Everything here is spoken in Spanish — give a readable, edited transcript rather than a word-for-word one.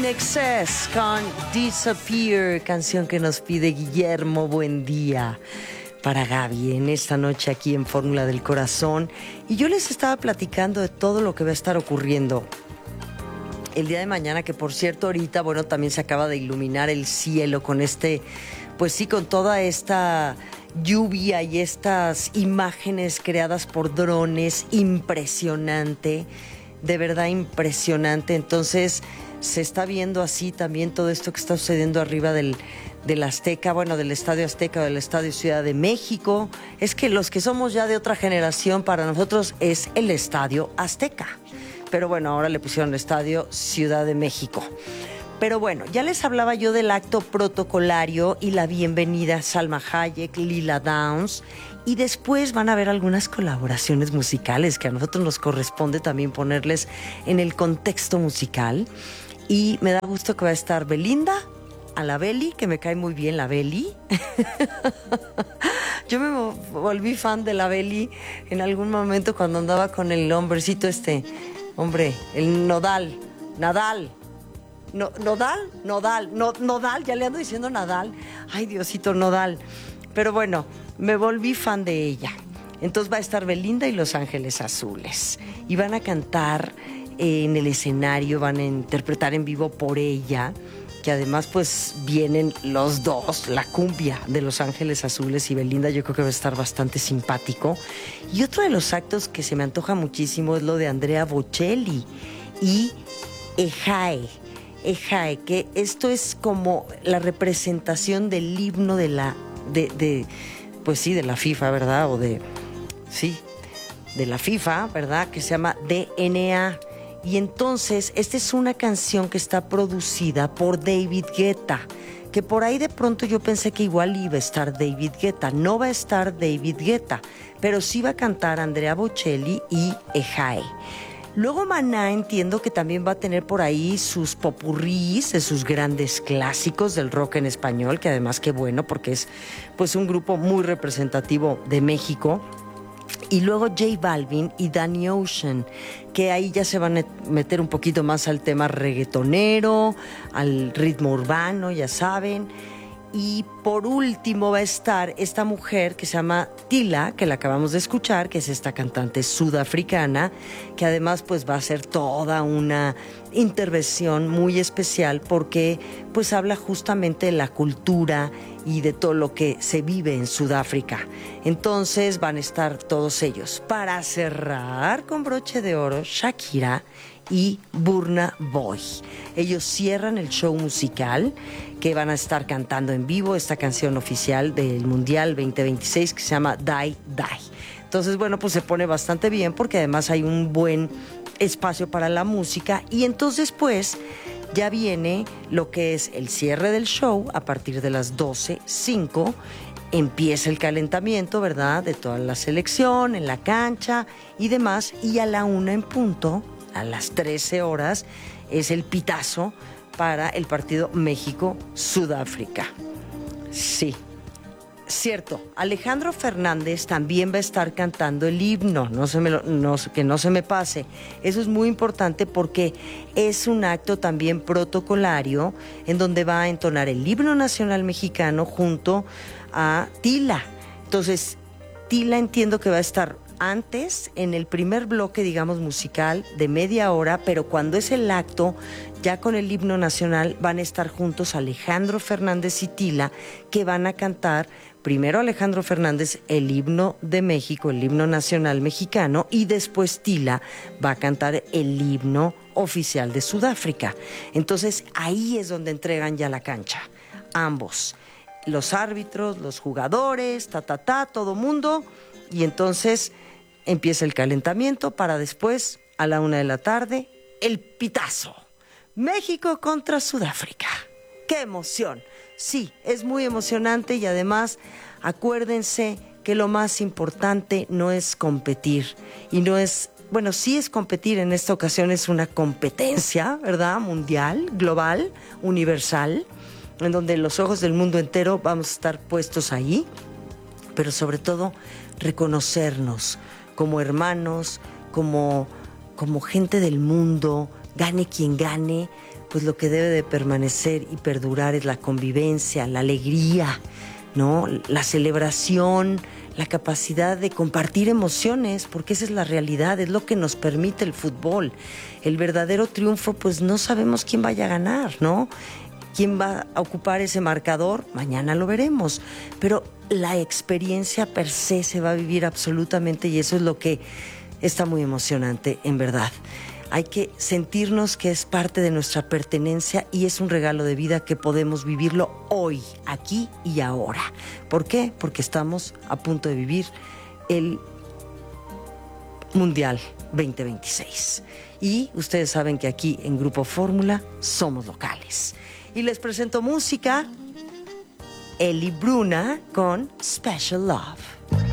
INXS con Disappear, canción que nos pide Guillermo Buendía para Gaby en esta noche aquí en Fórmula del Corazón. Y yo les estaba platicando de todo lo que va a estar ocurriendo el día de mañana, que por cierto ahorita, bueno, también se acaba de iluminar el cielo con pues sí, con toda esta lluvia y estas imágenes creadas por drones, impresionante, de verdad impresionante. Entonces se está viendo así también todo esto que está sucediendo arriba del Azteca, bueno, del Estadio Azteca o del Estadio Ciudad de México. Es que los que somos ya de otra generación, para nosotros es el Estadio Azteca. Pero bueno, ahora le pusieron el Estadio Ciudad de México. Pero bueno, ya les hablaba yo del acto protocolario y la bienvenida a Salma Hayek, Lila Downs, y después van a haber algunas colaboraciones musicales que a nosotros nos corresponde también ponerles en el contexto musical. Y me da gusto que va a estar Belinda, a la Beli, que me cae muy bien la Beli. Yo me volví fan de la Beli en algún momento cuando andaba con el hombrecito hombre, el Nadal, ya le ando diciendo Nadal. Ay, Diosito, Nodal. Pero bueno, me volví fan de ella. Entonces va a estar Belinda y Los Ángeles Azules. Y van a cantar en el escenario, van a interpretar en vivo por ella, que además pues vienen los dos, la cumbia de Los Ángeles Azules y Belinda. Yo creo que va a estar bastante simpático. Y otro de los actos que se me antoja muchísimo es lo de Andrea Bocelli y Ejae, que esto es como la representación del himno de la FIFA, ¿verdad? De la FIFA, ¿verdad? Que se llama DNA. Y entonces, esta es una canción que está producida por David Guetta, que por ahí de pronto yo pensé que igual iba a estar David Guetta. No va a estar David Guetta, pero sí va a cantar Andrea Bocelli y Ejae. Luego Maná entiendo que también va a tener por ahí sus popurrís de sus grandes clásicos del rock en español, que además qué bueno porque es pues un grupo muy representativo de México. Y luego J Balvin y Danny Ocean, que ahí ya se van a meter un poquito más al tema reggaetonero, al ritmo urbano, ya saben. Y por último va a estar esta mujer que se llama Tila, que la acabamos de escuchar, que es esta cantante sudafricana, que además pues va a hacer toda una intervención muy especial porque pues habla justamente de la cultura y de todo lo que se vive en Sudáfrica. Entonces van a estar todos ellos. Para cerrar con broche de oro, Shakira y Burna Boy. Ellos cierran el show musical que van a estar cantando en vivo esta canción oficial del Mundial 2026 que se llama Die Die. Entonces, bueno, pues se pone bastante bien porque además hay un buen espacio para la música. Y entonces, pues, ya viene lo que es el cierre del show a partir de las 12:05. Empieza el calentamiento, ¿verdad?, de toda la selección en la cancha y demás. Y a la 1 en punto, a las 13 horas, es el pitazo para el partido México-Sudáfrica. Sí, cierto. Alejandro Fernández también va a estar cantando el himno, que no se me pase. Eso es muy importante porque es un acto también protocolario en donde va a entonar el himno nacional mexicano junto a Tila. Entonces, Tila entiendo que va a estar antes, en el primer bloque, digamos, musical de media hora, pero cuando es el acto, ya con el himno nacional, van a estar juntos Alejandro Fernández y Tila, que van a cantar primero Alejandro Fernández el himno de México, el himno nacional mexicano, y después Tila va a cantar el himno oficial de Sudáfrica. Entonces, ahí es donde entregan ya la cancha, ambos, los árbitros, los jugadores, todo mundo, y entonces empieza el calentamiento para después, a la 1 de la tarde, el pitazo. México contra Sudáfrica. ¡Qué emoción! Sí, es muy emocionante y además acuérdense que lo más importante no es competir y no es, bueno, sí es competir, en esta ocasión es una competencia, ¿verdad?, mundial, global, universal, en donde los ojos del mundo entero vamos a estar puestos ahí, pero sobre todo reconocernos como hermanos, como gente del mundo, gane quien gane, pues lo que debe de permanecer y perdurar es la convivencia, la alegría, ¿no? La celebración, la capacidad de compartir emociones, porque esa es la realidad, es lo que nos permite el fútbol. El verdadero triunfo, pues no sabemos quién vaya a ganar, ¿no? ¿Quién va a ocupar ese marcador? Mañana lo veremos. Pero la experiencia per se se va a vivir absolutamente y eso es lo que está muy emocionante, en verdad. Hay que sentirnos que es parte de nuestra pertenencia y es un regalo de vida que podemos vivirlo hoy, aquí y ahora. ¿Por qué? Porque estamos a punto de vivir el Mundial 2026. Y ustedes saben que aquí en Grupo Fórmula somos locales. Y les presento música, Eli Bruna con Special Love.